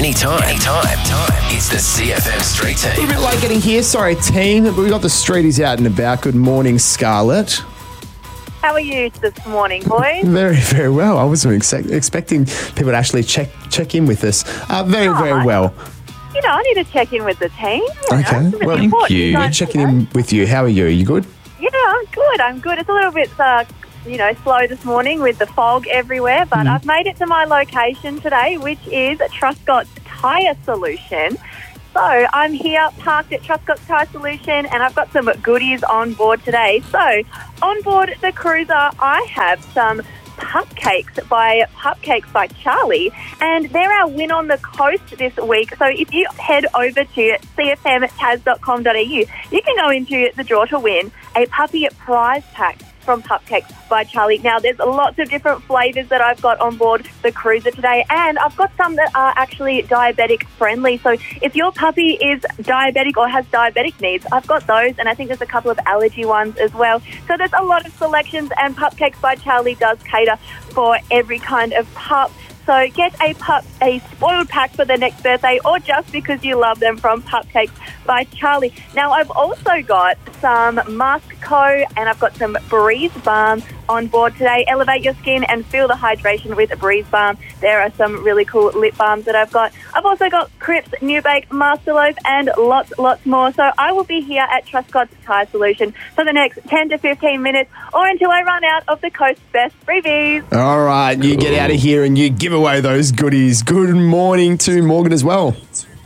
anytime. It's the CFM Street A Team. bit late getting here, sorry team, but we got the streeties out and about. Good morning, Scarlett. How are you this morning, boys? Very, very well. I wasn't expecting people to actually check in with us. Very well. You know, I need to check in with the team. Okay. Well, thank you. We're checking in with you. How are you? Are you good? Yeah, I'm good. It's a little bit, slow this morning with the fog everywhere, but I've made it to my location today, which is Truscott's Tyre Solution. So I'm here parked at Truscott's Tyre Solution, and I've got some goodies on board today. So on board the cruiser, I have some Pupcakes by Charlie, and they're our win on the coast this week. So if you head over to cfmtaz.com.au, you can go into the draw to win a puppy prize pack from Pupcakes by Charlie. Now, there's lots of different flavours that I've got on board the cruiser today, and I've got some that are actually diabetic friendly. So if your puppy is diabetic or has diabetic needs, I've got those, and I think there's a couple of allergy ones as well. So there's a lot of selections, and Pupcakes by Charlie does cater for every kind of pup. So get a spoiled pack for the next birthday, or just because you love them, from Pupcakes by Charlie. Now, I've also got some Mask Co. and I've got some Breeze Balm on board today. Elevate your skin and feel the hydration with a Breeze Balm. There are some really cool lip balms that I've got. I've also got Cripps New Bake Master Loaf and lots more. So I will be here at Truscott's Tyre Solution for the next 10 to 15 minutes, or until I run out of the coast's best freebies. All right, you get out of here and you give away those goodies. Good morning to Morgan as well.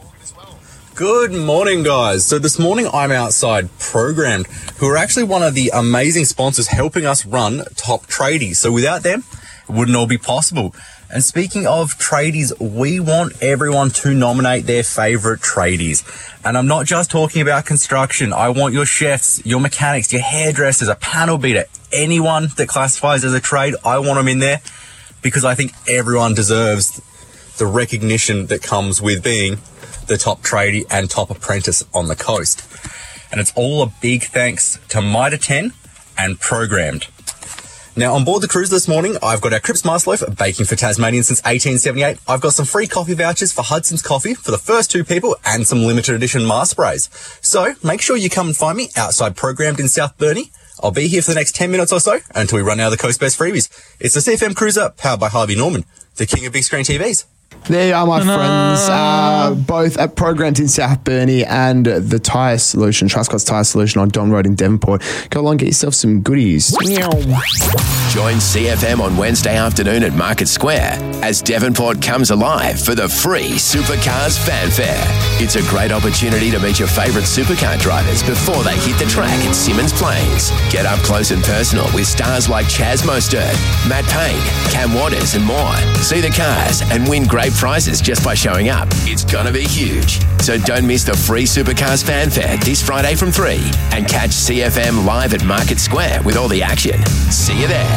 Good morning, guys. So this morning I'm outside Programmed, who are actually one of the amazing sponsors helping us run Top Tradies. So without them, it wouldn't all be possible. And speaking of tradies, we want everyone to nominate their favourite tradies. And I'm not just talking about construction. I want your chefs, your mechanics, your hairdressers, a panel beater, anyone that classifies as a trade. I want them in there, because I think everyone deserves the recognition that comes with being the top tradie and top apprentice on the coast. And it's all a big thanks to Mitre 10 and Programmed. Now, on board the cruise this morning, I've got our Cripps Master Loaf, baking for Tasmanians since 1878. I've got some free coffee vouchers for Hudson's Coffee for the first 2 people, and some limited edition mask sprays. So make sure you come and find me outside Programmed in South Burnie. I'll be here for the next 10 minutes or so until we run out of the coast best freebies. It's the CFM Cruiser, powered by Harvey Norman, the king of big screen TVs. There you are, my friends, both at Programmed in South Burnie and the Tyre Solution, Truscott's Tyre Solution on Don Road in Devonport. Go along, get yourself some goodies. Join CFM on Wednesday afternoon at Market Square as Devonport comes alive for the free Supercars Fanfare. It's a great opportunity to meet your favourite supercar drivers before they hit the track at Simmons Plains. Get up close and personal with stars like Chaz Mostert, Matt Payne, Cam Waters and more. See the cars and win great prizes just by showing up. It's gonna be huge. So don't miss the free Supercars Fanfare this Friday from 3 and catch CFM live at Market Square with all the action. See you there.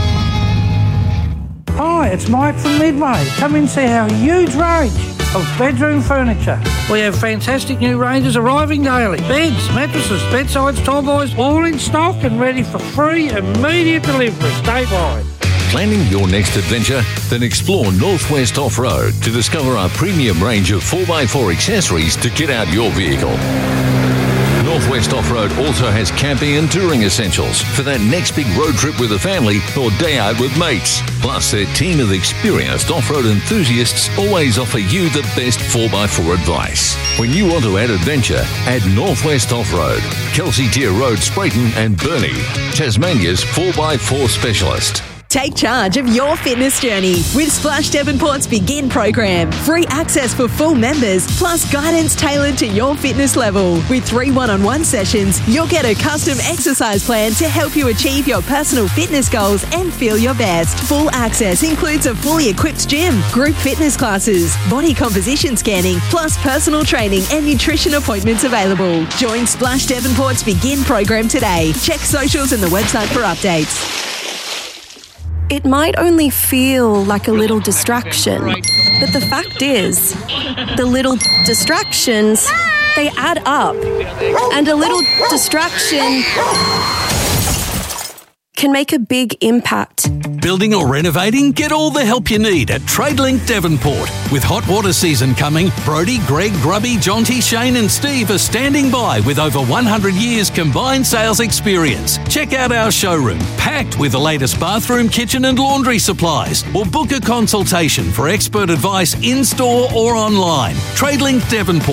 Hi, it's Mike from Midway. Come and see our huge range of bedroom furniture. We have fantastic new ranges arriving daily. Beds, mattresses, bedsides, tallboys, all in stock and ready for free immediate delivery statewide. Planning your next adventure? Then explore Northwest Off-Road to discover our premium range of 4x4 accessories to get out your vehicle. Northwest Off-Road also has camping and touring essentials for that next big road trip with the family or day out with mates. Plus, their team of experienced off-road enthusiasts always offer you the best 4x4 advice. When you want to add adventure, add Northwest Off-Road, Kelsey Tier Road, Sprayton and Burnie, Tasmania's 4x4 specialist. Take charge of your fitness journey with Splash Devonport's Begin program. Free access for full members, plus guidance tailored to your fitness level. With 3 one-on-one sessions, you'll get a custom exercise plan to help you achieve your personal fitness goals and feel your best. Full access includes a fully equipped gym, group fitness classes, body composition scanning, plus personal training and nutrition appointments available. Join Splash Devonport's Begin program today. Check socials and the website for updates. It might only feel like a little distraction, but the fact is, the little distractions, they add up. And a little distraction can make a big impact. Building or renovating? Get all the help you need at TradeLink Devonport. With hot water season coming, Brodie, Greg, Grubby, Jonty, Shane and Steve are standing by with over 100 years combined sales experience. Check out our showroom, packed with the latest bathroom, kitchen and laundry supplies, or book a consultation for expert advice in-store or online. TradeLink Devonport.